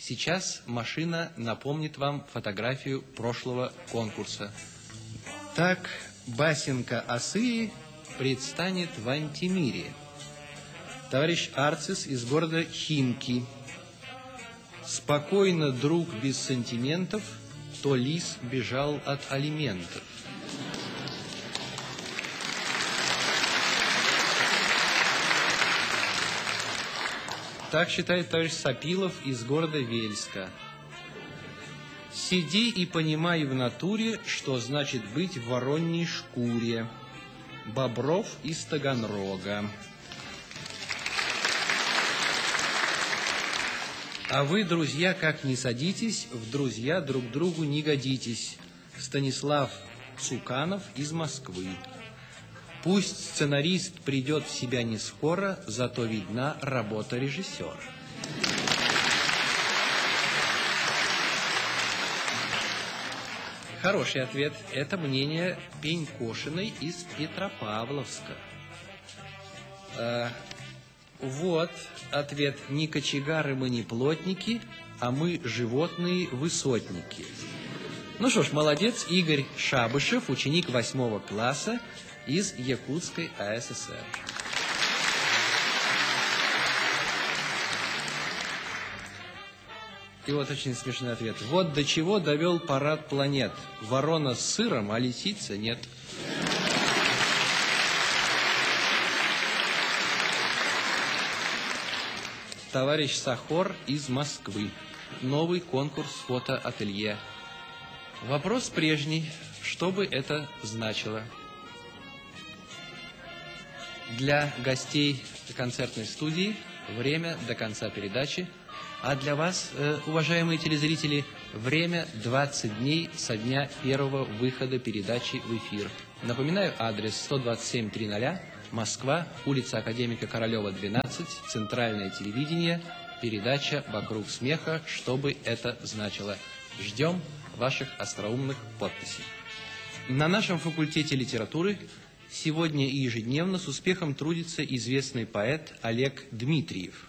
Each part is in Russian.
Сейчас машина напомнит вам фотографию прошлого конкурса. Так басенка осы предстанет в антимире. Товарищ Арцис из города Химки. Спокойно, друг, без сантиментов, то лис бежал от алиментов. Так считает товарищ Сапилов из города Вельска. Сиди и понимай в натуре, что значит быть в вороньей шкуре. Бобров из Таганрога. А вы, друзья, как не садитесь, в друзья друг другу не годитесь. Станислав Цуканов из Москвы. Пусть сценарист придет в себя не скоро, зато видна работа режиссера. Хороший ответ. Это мнение Пенькошиной из Петропавловска. Вот ответ. Не кочегары мы, не плотники, а мы животные-высотники. Ну что ж, молодец, Игорь Шабышев, ученик 8 класса из Якутской АССР. И вот очень смешной ответ. Вот до чего довел парад планет. Ворона с сыром, а лисицы нет. Товарищ Сахор из Москвы. Новый конкурс фотоателье. Вопрос прежний. Что бы это значило? Для гостей концертной студии время до конца передачи. А для вас, уважаемые телезрители, время 20 дней со дня первого выхода передачи в эфир. Напоминаю, адрес 127-00, Москва, улица Академика Королева, 12, Центральное телевидение, передача «Вокруг смеха». Что бы это значило? Ждем ваших остроумных подписей. На нашем факультете литературы сегодня и ежедневно с успехом трудится известный поэт Олег Дмитриев.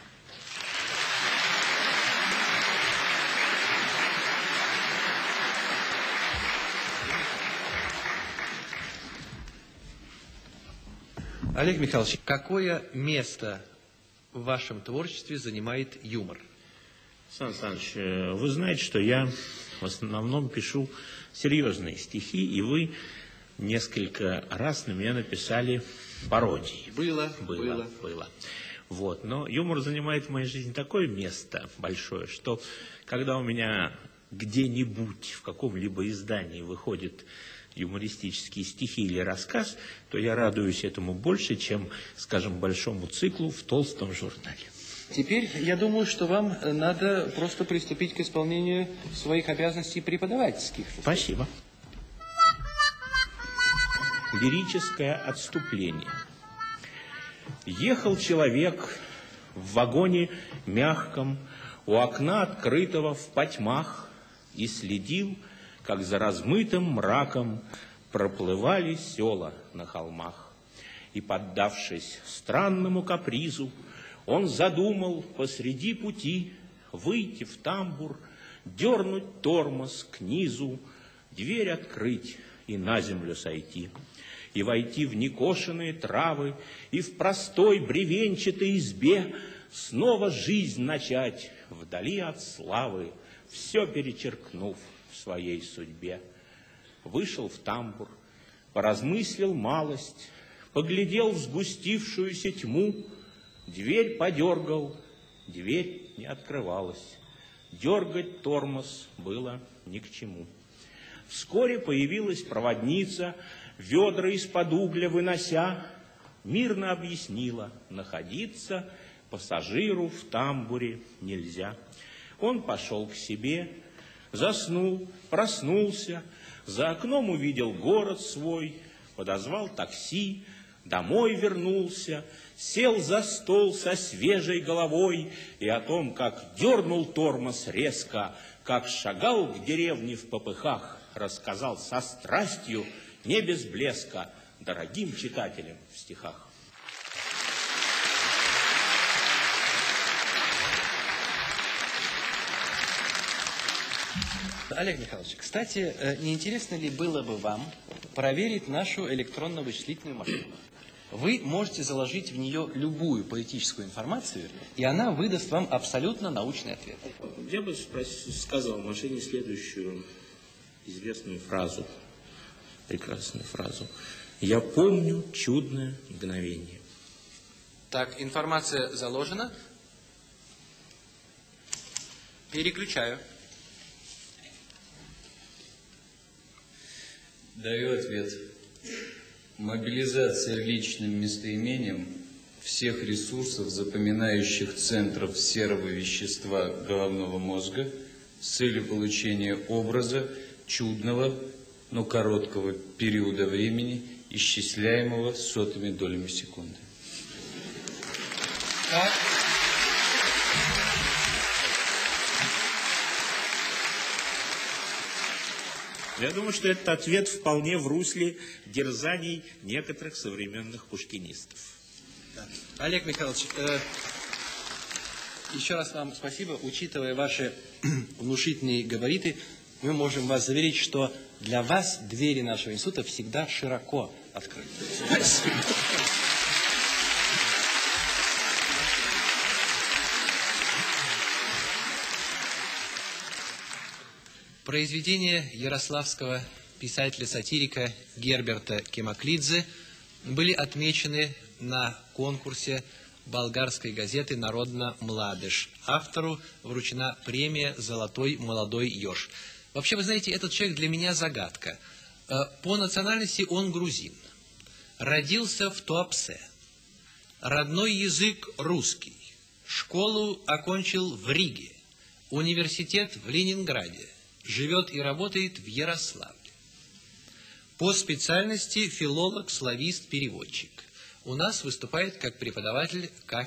Олег Михайлович, какое место в вашем творчестве занимает юмор? Сан Саныч, вы знаете, что я в основном пишу серьезные стихи, и вы несколько раз на меня написали пародии. Было. Вот. Но юмор занимает в моей жизни такое место большое, что когда у меня где-нибудь в каком-либо издании выходит юмористические стихи или рассказ, то я радуюсь этому больше, чем, скажем, большому циклу в толстом журнале. Теперь я думаю, что вам надо просто приступить к исполнению своих обязанностей преподавательских. Спасибо. Лирическое отступление. Ехал человек в вагоне мягком, у окна открытого в потьмах, и следил, как за размытым мраком проплывали села на холмах. И, поддавшись странному капризу, он задумал посреди пути выйти в тамбур, дернуть тормоз к низу, дверь открыть и на землю сойти, и войти в некошенные травы, и в простой бревенчатой избе снова жизнь начать вдали от славы, все перечеркнув в своей судьбе. Вышел в тамбур, поразмыслил малость, поглядел в сгустившуюся тьму, дверь подергал, дверь не открывалась. Дергать тормоз было ни к чему. Вскоре появилась проводница, ведра из-под угля вынося, мирно объяснила, находиться пассажиру в тамбуре нельзя. Он пошел к себе, заснул, проснулся, за окном увидел город свой, подозвал такси, домой вернулся, сел за стол со свежей головой и о том, как дернул тормоз резко, как шагал к деревне в попыхах, рассказал со страстью, не без блеска, дорогим читателям в стихах. Олег Михайлович, кстати, не интересно ли было бы вам проверить нашу электронно-вычислительную машину? Вы можете заложить в нее любую политическую информацию, и она выдаст вам абсолютно научный ответ. Я бы сказал машине следующую известную фразу, прекрасную фразу. «Я помню чудное мгновение». Так, информация заложена. Переключаю. Даю ответ. Мобилизация личным местоимением всех ресурсов, запоминающих центров серого вещества головного мозга с целью получения образа чудного, но короткого периода времени, исчисляемого сотыми долями секунды. Так. Я думаю, что этот ответ вполне в русле дерзаний некоторых современных пушкинистов. Олег Михайлович, еще раз вам спасибо. Учитывая ваши внушительные габариты, мы можем вас заверить, что для вас двери нашего института всегда широко открыты. Спасибо. Произведения ярославского писателя-сатирика Герберта Кемаклидзе были отмечены на конкурсе болгарской газеты «Народна младеж». Автору вручена премия «Золотой молодой еж». Вообще, вы знаете, этот человек для меня загадка. По национальности он грузин. Родился в Туапсе. Родной язык русский. Школу окончил в Риге. Университет в Ленинграде. Живет и работает в Ярославле. По специальности филолог, славист, переводчик. У нас выступает как преподаватель кафедры